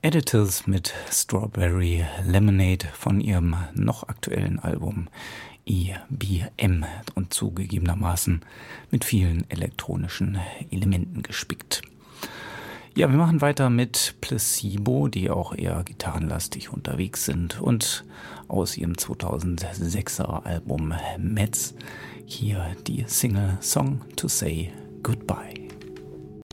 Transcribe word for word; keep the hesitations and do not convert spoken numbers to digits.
Editors mit Strawberry Lemonade von ihrem noch aktuellen Album E B M und zugegebenermaßen mit vielen elektronischen Elementen gespickt. Ja, wir machen weiter mit Placebo, die auch eher gitarrenlastig unterwegs sind, und aus ihrem zweitausendsechser Album Metz hier die Single Song to Say Goodbye.